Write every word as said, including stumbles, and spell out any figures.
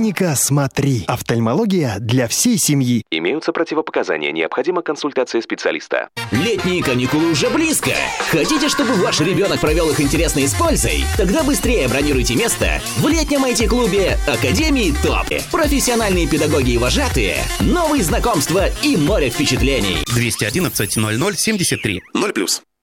Клиника «Смотри». Офтальмология для всей семьи. Имеются противопоказания. Необходима консультация специалиста. Летние каникулы уже близко. Хотите, чтобы ваш ребенок провел их интересно и с пользой? Тогда быстрее бронируйте место в летнем ай ти-клубе Академии ТОП. Профессиональные педагоги и вожатые, новые знакомства и море впечатлений. двести одиннадцать ноль ноль семьдесят три ноль плюс.